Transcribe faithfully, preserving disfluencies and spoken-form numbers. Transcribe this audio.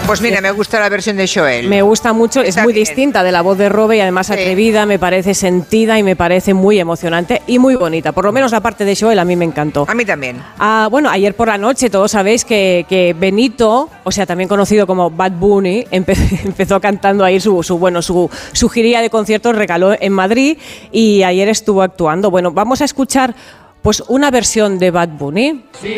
Pues mira, me gusta la versión de Joel. Me gusta mucho, Está es muy bien. distinta de la voz de Robe y además Sí. atrevida, me parece sentida y me parece muy emocionante y muy bonita. Por lo menos la parte de Joel a mí me encantó. A mí también. Ah, bueno, ayer por la noche todos sabéis que, que Benito, o sea, también conocido como Bad Bunny, empe- empezó cantando ahí su, su, bueno, su, su girilla de conciertos, regaló en Madrid y ayer estuvo actuando. Bueno, vamos a escuchar pues una versión de Bad Bunny.